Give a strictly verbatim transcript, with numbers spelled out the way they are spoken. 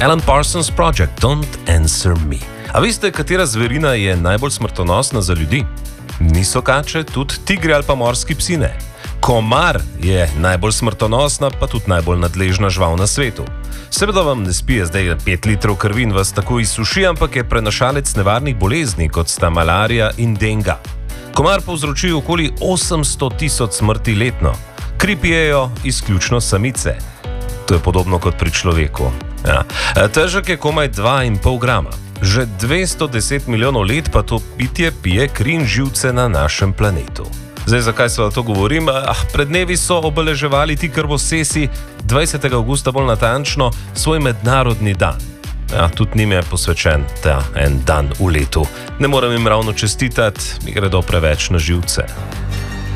Alan Parsons Project, Don't Answer Me. A veste, katera zverina je najbolj smrtonosna za ljudi? Niso kače, tudi tigri ali pa morski psi ne. Komar je najbolj smrtonosna, pa tudi najbolj nadležna žival na svetu. Seveda vam ne spije zdaj pet litrov krvi in vas tako izsuši, ampak je prenašalec nevarnih bolezni, kot sta malarija in denga. Komar povzroči okoli osemsto tisoč smrti letno. Kri pijejo izključno samice. To je podobno kot pri človeku. Ja. Težek je komaj dva in pol grama. Že dvesto deset milijonov let pa to bitje pije kri in živce na našem planetu. Zdaj, zakaj se to govorim? Ah, pred dnevi so obeleževali ti krvosesi, dvajsetega avgusta bolj natančno, svoj mednarodni dan. Ja, tudi njim je posvečen ta en dan v letu. Ne morem jim ravno čestitati, mi gredo preveč na živce.